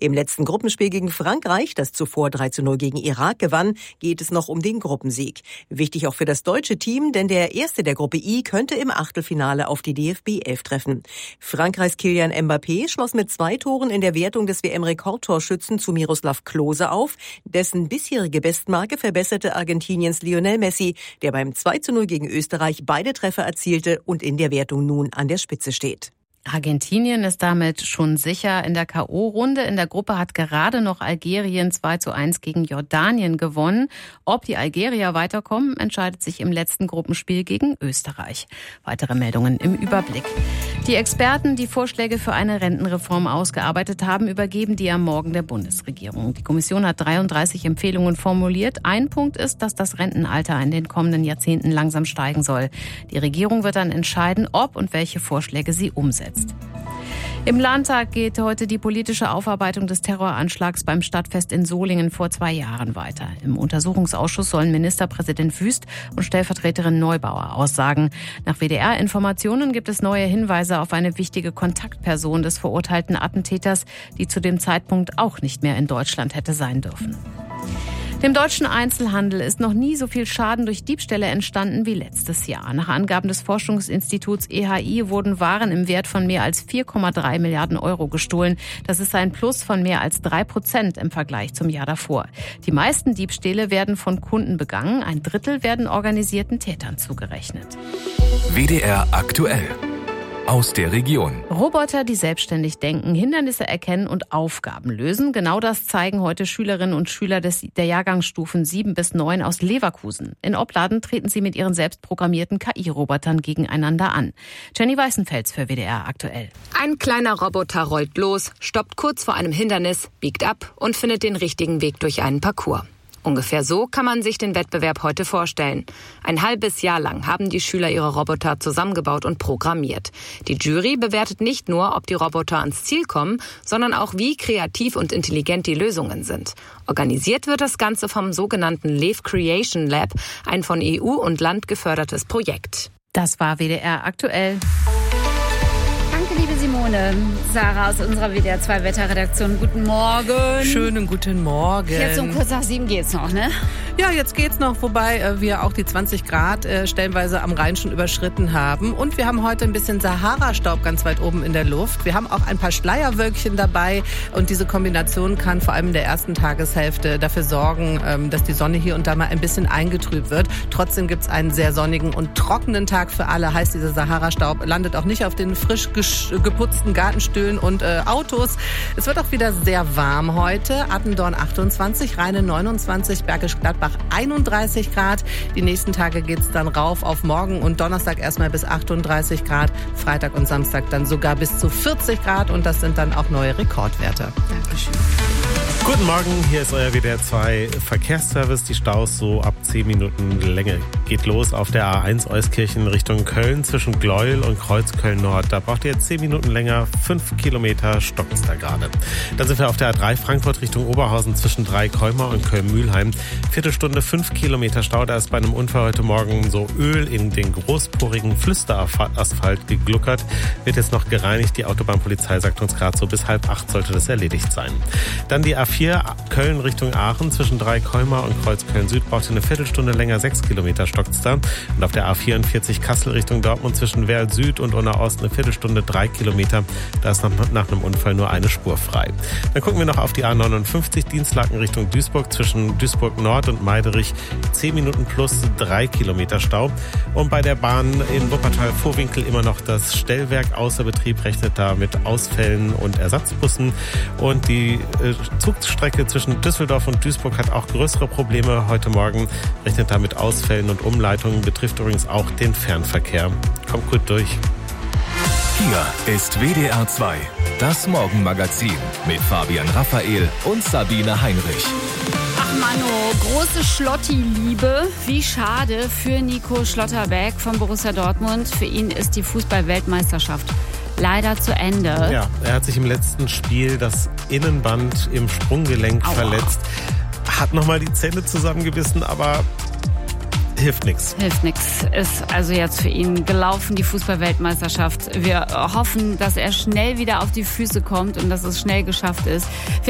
Im letzten Gruppenspiel gegen Frankreich, das zuvor 3:0 gegen Irak gewann, geht es noch um den Gruppensieg. Wichtig auch für das deutsche Team, denn der Erste der Gruppe I könnte im Achtelfinale auf die DFB 11 treffen. Frankreichs Kylian Mbappé schloss mit 2 Toren in der Wertung des WM-Rekordtorschützen zu Miroslav Klose auf. Dessen bisherige Bestmarke verbesserte Argentiniens Lionel Messi, der beim 2:0 gegen Österreich beide Treffer erzielte und in der Wertung nun an der Spitze steht. Argentinien ist damit schon sicher in der K.O.-Runde. In der Gruppe hat gerade noch Algerien 2:1 gegen Jordanien gewonnen. Ob die Algerier weiterkommen, entscheidet sich im letzten Gruppenspiel gegen Österreich. Weitere Meldungen im Überblick. Die Experten, die Vorschläge für eine Rentenreform ausgearbeitet haben, übergeben die am Morgen der Bundesregierung. Die Kommission hat 33 Empfehlungen formuliert. Ein Punkt ist, dass das Rentenalter in den kommenden Jahrzehnten langsam steigen soll. Die Regierung wird dann entscheiden, ob und welche Vorschläge sie umsetzt. Im Landtag geht heute die politische Aufarbeitung des Terroranschlags beim Stadtfest in Solingen vor 2 Jahren weiter. Im Untersuchungsausschuss sollen Ministerpräsident Wüst und Stellvertreterin Neubauer aussagen. Nach WDR-Informationen gibt es neue Hinweise auf eine wichtige Kontaktperson des verurteilten Attentäters, die zu dem Zeitpunkt auch nicht mehr in Deutschland hätte sein dürfen. Dem deutschen Einzelhandel ist noch nie so viel Schaden durch Diebstähle entstanden wie letztes Jahr. Nach Angaben des Forschungsinstituts EHI wurden Waren im Wert von mehr als 4,3 Milliarden Euro gestohlen. Das ist ein Plus von mehr als 3% im Vergleich zum Jahr davor. Die meisten Diebstähle werden von Kunden begangen. 1/3 werden organisierten Tätern zugerechnet. WDR aktuell. Aus der Region. Roboter, die selbstständig denken, Hindernisse erkennen und Aufgaben lösen. Genau das zeigen heute Schülerinnen und Schüler der Jahrgangsstufen 7 bis 9 aus Leverkusen. In Opladen treten sie mit ihren selbstprogrammierten KI-Robotern gegeneinander an. Jenny Weißenfels für WDR aktuell. Ein kleiner Roboter rollt los, stoppt kurz vor einem Hindernis, biegt ab und findet den richtigen Weg durch einen Parcours. Ungefähr so kann man sich den Wettbewerb heute vorstellen. Ein halbes Jahr lang haben die Schüler ihre Roboter zusammengebaut und programmiert. Die Jury bewertet nicht nur, ob die Roboter ans Ziel kommen, sondern auch, wie kreativ und intelligent die Lösungen sind. Organisiert wird das Ganze vom sogenannten Lev Creation Lab, ein von EU und Land gefördertes Projekt. Das war WDR aktuell. Danke, liebe Simone. Sarah aus unserer WDR 2 Wetterredaktion. Guten Morgen. Schönen guten Morgen. Jetzt um kurz nach 7 geht's noch, ne? Ja, jetzt geht's noch, wobei wir auch die 20 Grad stellenweise am Rhein schon überschritten haben. Und wir haben heute ein bisschen Sahara-Staub ganz weit oben in der Luft. Wir haben auch ein paar Schleierwölkchen dabei. Und diese Kombination kann vor allem in der ersten Tageshälfte dafür sorgen, dass die Sonne hier und da mal ein bisschen eingetrübt wird. Trotzdem gibt's einen sehr sonnigen und trockenen Tag für alle. Heißt, dieser Sahara-Staub landet auch nicht auf den frisch geputzten Gartenstühlen und Autos. Es wird auch wieder sehr warm heute. Attendorn 28, Rheine 29, Bergisch Gladbach 31 Grad. Die nächsten Tage geht's dann rauf auf morgen und Donnerstag erstmal bis 38 Grad. Freitag und Samstag dann sogar bis zu 40 Grad und das sind dann auch neue Rekordwerte. Dankeschön. Guten Morgen, hier ist euer WDR 2 Verkehrsservice. Die Staus so ab 10 Minuten Länge. Geht los auf der A1 Euskirchen Richtung Köln zwischen Gleuel und Kreuzköln Nord. Da braucht ihr jetzt 10 Minuten länger, 5 Kilometer stockt's da gerade. Dann sind wir auf der A3 Frankfurt Richtung Oberhausen zwischen Dreikäumer und Köln-Mühlheim. Viertelstunde 5 Kilometer Stau. Da ist bei einem Unfall heute Morgen so Öl in den großporigen Flüsterasphalt gegluckert. Wird jetzt noch gereinigt. Die Autobahnpolizei sagt uns gerade so, bis 7:30 sollte das erledigt sein. Dann die A4 Köln Richtung Aachen zwischen Dreikäumer und Kreuzköln Süd braucht ihr eine Viertelstunde länger, 6 Kilometer stockt's da. Und auf der A44 Kassel Richtung Dortmund zwischen Werl Süd und Unna Ost eine Viertelstunde, 3 Kilometer. Da ist nach einem Unfall nur eine Spur frei. Dann gucken wir noch auf die A59 Dienstlaken Richtung Duisburg zwischen Duisburg Nord und Meiderich 10 Minuten plus 3 Kilometer Stau. Und bei der Bahn in Wuppertal-Vohwinkel immer noch das Stellwerk außer Betrieb, rechnet da mit Ausfällen und Ersatzbussen. Und die Zugstrecke zwischen Düsseldorf und Duisburg hat auch größere Probleme heute Morgen, rechnet da mit Ausfällen und Umleitungen, betrifft übrigens auch den Fernverkehr. Kommt gut durch. Hier ist WDR 2, das Morgenmagazin mit Fabian Raphael und Sabine Heinrich. Ach Mano, große Schlotti-Liebe. Wie schade für Nico Schlotterbeck von Borussia Dortmund. Für ihn ist die Fußball-Weltmeisterschaft leider zu Ende. Ja, er hat sich im letzten Spiel das Innenband im Sprunggelenk verletzt. Hat nochmal die Zähne zusammengebissen, aber hilft nichts. Hilft nichts. Ist also jetzt für ihn gelaufen, die Fußball-Weltmeisterschaft. Wir hoffen, dass er schnell wieder auf die Füße kommt und dass es schnell geschafft ist.